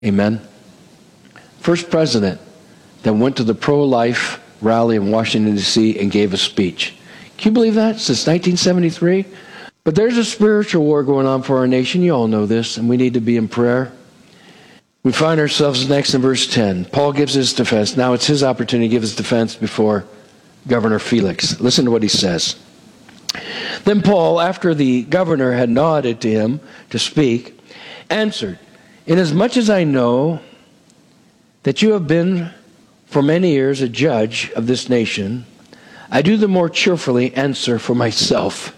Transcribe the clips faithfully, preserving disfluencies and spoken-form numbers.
Amen. First president that went to the pro-life rally in Washington, D C and gave a speech. Can you believe that? Since nineteen seventy-three? But there's a spiritual war going on for our nation. You all know this, and we need to be in prayer. We find ourselves next in verse ten. Paul gives his defense. Now it's his opportunity to give his defense before Governor Felix. Listen to what he says. Then Paul, after the governor had nodded to him to speak, answered, "Inasmuch as I know that you have been for many years a judge of this nation, I do the more cheerfully answer for myself."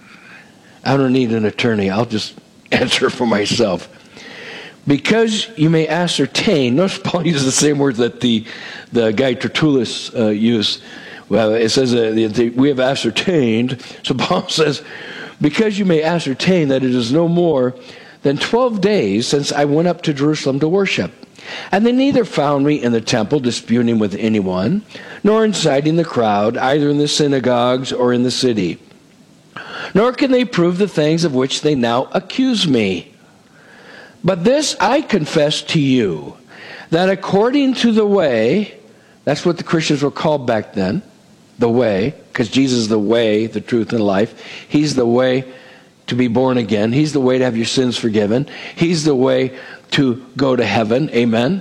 I don't need an attorney. I'll just answer for myself. "Because you may ascertain," notice Paul uses the same words that the, the guy Tertullus uh, used. Well, it says uh, the, the, we have ascertained. So Paul says, "Because you may ascertain that it is no more than twelve days since I went up to Jerusalem to worship. And they neither found me in the temple disputing with anyone, nor inciting the crowd, either in the synagogues or in the city. Nor can they prove the things of which they now accuse me. But this I confess to you, that according to the way," that's what the Christians were called back then, the way, because Jesus is the way, the truth, and life. He's the way to be born again. He's the way to have your sins forgiven. He's the way to go to heaven. Amen.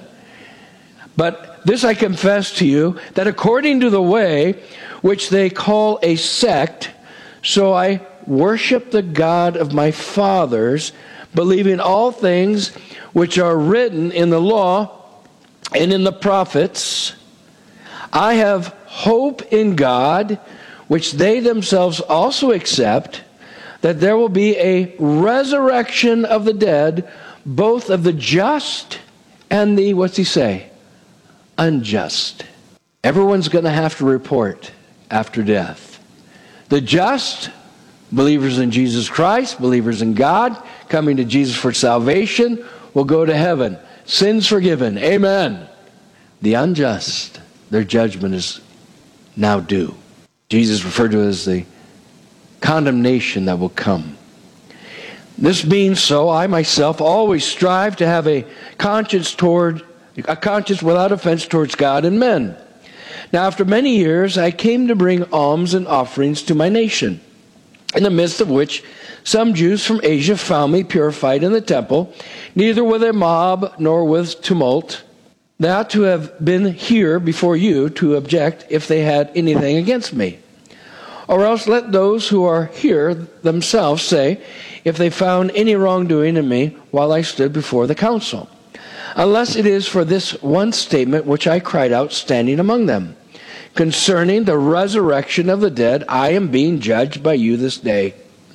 "But this I confess to you, that according to the way which they call a sect, so I worship the God of my fathers, believing all things which are written in the law and in the prophets. I have hope in God, which they themselves also accept, that there will be a resurrection of the dead, both of the just and the," what's he say? "unjust." Everyone's going to have to report after death. The just, believers in Jesus Christ, believers in God, coming to Jesus for salvation, will go to heaven. Sins forgiven. Amen. The unjust, their judgment is now due. Jesus referred to it as the condemnation that will come. "This being so, I myself always strive to have a conscience toward a conscience without offense towards God and men. Now after many years I came to bring alms and offerings to my nation, in the midst of which some Jews from Asia found me purified in the temple, neither with a mob nor with tumult. They ought to have been here before you to object if they had anything against me. Or else let those who are here themselves say if they found any wrongdoing in me while I stood before the council. Unless it is for this one statement which I cried out standing among them. Concerning the resurrection of the dead, I am being judged by you this day."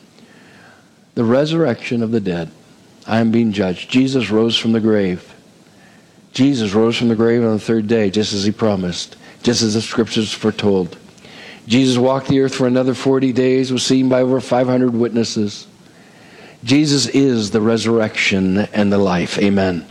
The resurrection of the dead. I am being judged. Jesus rose from the grave. Jesus rose from the grave on the third day, just as he promised, just as the scriptures foretold. Jesus walked the earth for another forty days, was seen by over five hundred witnesses. Jesus is the resurrection and the life. Amen.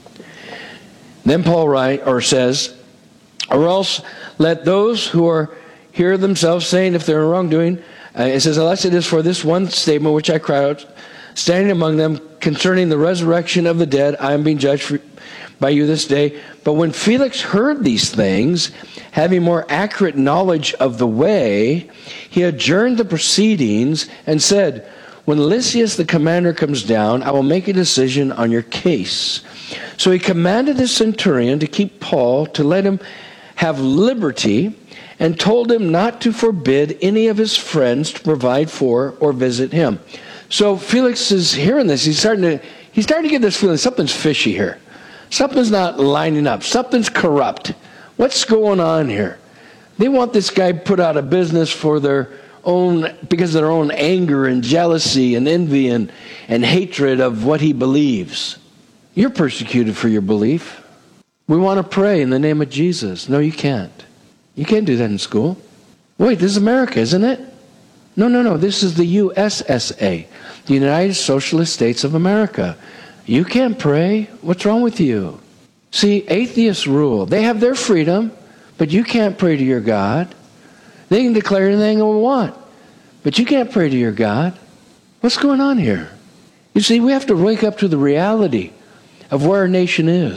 Then Paul writes, or says, "Or else let those who are here themselves saying if they're wrongdoing," uh, it says, "unless it is for this one statement which I cried out, standing among them, concerning the resurrection of the dead, I am being judged for, by you this day. But when Felix heard these things, having more accurate knowledge of the way, he adjourned the proceedings and said, when Lysias the commander comes down, I will make a decision on your case. So he commanded the centurion to keep Paul, to let him have liberty, and told him not to forbid any of his friends to provide for or visit him." So Felix is hearing this. He's starting to, he's starting to get this feeling, something's fishy here. Something's not lining up. Something's corrupt. What's going on here? They want this guy put out of business for their own, because of their own anger and jealousy and envy and, and hatred of what he believes. You're persecuted for your belief. We want to pray in the name of Jesus. No, you can't. You can't do that in school. Wait, this is America, isn't it? No, no, no. This is the U S S A, the United Socialist States of America. You can't pray. What's wrong with you? See, atheists rule. They have their freedom, but you can't pray to your God. They can declare anything they want, but you can't pray to your God. What's going on here? You see, we have to wake up to the reality of where our nation is.